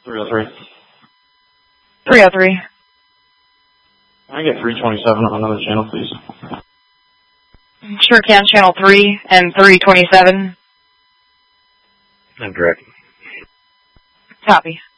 303. 303. Can I get 327 on another channel, please? Sure can. Channel 3 and 327. I'm correct. Copy.